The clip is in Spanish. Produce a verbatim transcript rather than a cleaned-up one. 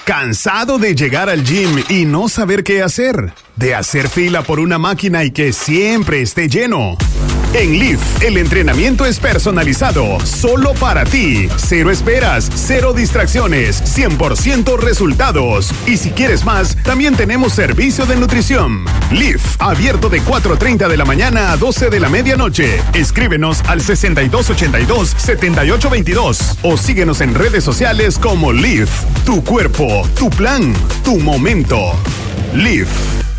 ¿Cansado de llegar al gym y no saber qué hacer? ¿De hacer fila por una máquina y que siempre esté lleno? En Live, el entrenamiento es personalizado, solo para ti. Cero esperas, cero distracciones, cien por ciento resultados. Y si quieres más, también tenemos servicio de nutrición. Live, abierto de cuatro treinta de la mañana a doce de la medianoche. Escríbenos al sesenta y dos ochenta y dos, setenta y ocho veintidós o síguenos en redes sociales como Live. Tu cuerpo, tu plan, tu momento. Live.